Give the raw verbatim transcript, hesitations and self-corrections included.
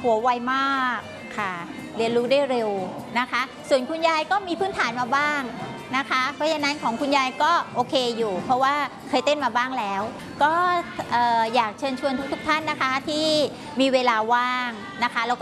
หัวไวมากค่ะเรียนรู้ได้เร็วนะคะส่วนคุณยายก็มีพื้นฐานมาบ้างนะคะเพราะฉะนั้นของคุณยายก็โอเคอยู่เพราะว่าเคยเต้นมาบ้างแล้วก็อยากเชิญชวนทุกๆท่านนะคะที่มีเวลาว่างนะคะแล้ว